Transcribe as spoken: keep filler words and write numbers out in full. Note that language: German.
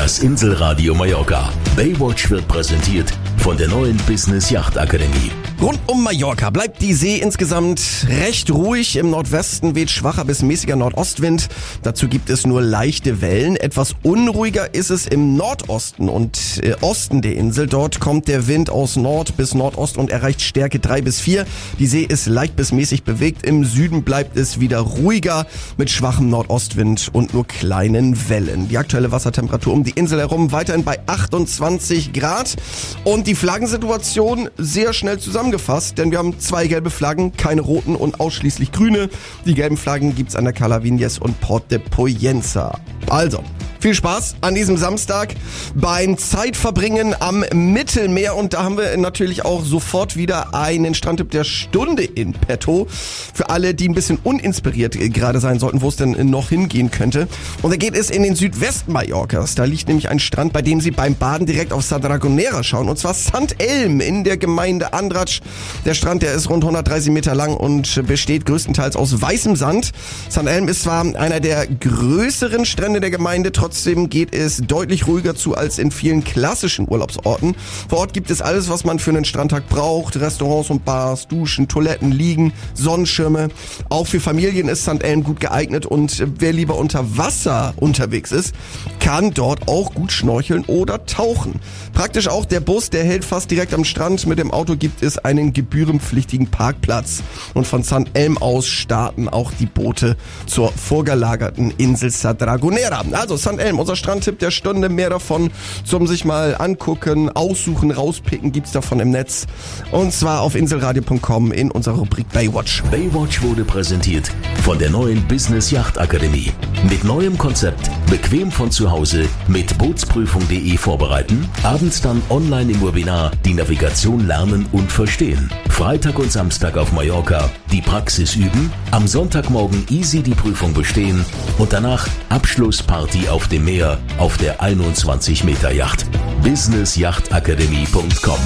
Das Inselradio Mallorca. Baywatch wird präsentiert von der neuen Business Yacht Akademie. Rund um Mallorca bleibt die See insgesamt recht ruhig. Im Nordwesten weht schwacher bis mäßiger Nordostwind. Dazu gibt es nur leichte Wellen. Etwas unruhiger ist es im Nordosten und äh, Osten der Insel. Dort kommt der Wind aus Nord bis Nordost und erreicht Stärke drei bis vier. Die See ist leicht bis mäßig bewegt. Im Süden bleibt es wieder ruhiger mit schwachem Nordostwind und nur kleinen Wellen. Die aktuelle Wassertemperatur um die Insel herum weiterhin bei achtundzwanzig Grad. Und die Flaggensituation sehr schnell zusammengefasst, denn wir haben zwei gelbe Flaggen, keine roten und ausschließlich grüne. Die gelben Flaggen gibt's an der Cala Vinyes und Port de Poyensa. Also, viel Spaß an diesem Samstag beim Zeitverbringen am Mittelmeer. Und da haben wir natürlich auch sofort wieder einen Strandtipp der Stunde in petto. Für alle, die ein bisschen uninspiriert gerade sein sollten, wo es denn noch hingehen könnte. Und da geht es in den Südwesten Mallorcas. Da liegt nämlich ein Strand, bei dem Sie beim Baden direkt auf Sa Dragonera schauen. Und zwar Sant Elm in der Gemeinde Andratx. Der Strand, der ist rund hundertdreißig Meter lang und besteht größtenteils aus weißem Sand. Sant Elm ist zwar einer der größeren Strände der Gemeinde, trotzdem geht es deutlich ruhiger zu als in vielen klassischen Urlaubsorten. Vor Ort gibt es alles, was man für einen Strandtag braucht. Restaurants und Bars, Duschen, Toiletten, Liegen, Sonnenschirme. Auch für Familien ist Sant Elm gut geeignet und wer lieber unter Wasser unterwegs ist, kann dort auch gut schnorcheln oder tauchen. Praktisch auch der Bus, der hält fast direkt am Strand. Mit dem Auto gibt es einen gebührenpflichtigen Parkplatz. Und von Sant Elm aus starten auch die Boote zur vorgelagerten Insel Sa Dragonera. Also Sant Elm, unser Strandtipp der Stunde. Mehr davon zum sich mal angucken, aussuchen, rauspicken gibt's davon im Netz. Und zwar auf inselradio punkt com in unserer Rubrik Baywatch. Baywatch wurde präsentiert von der neuen Business Yacht Akademie. Mit neuem Konzept, bequem von zu Hause, mit bootsprüfung punkt de vorbereiten, abends dann online im Webinar die Navigation lernen und verstehen. Freitag und Samstag auf Mallorca die Praxis üben, am Sonntagmorgen easy die Prüfung bestehen und danach Abschlussparty auf dem Meer auf der einundzwanzig Meter Yacht. business yacht akademie punkt com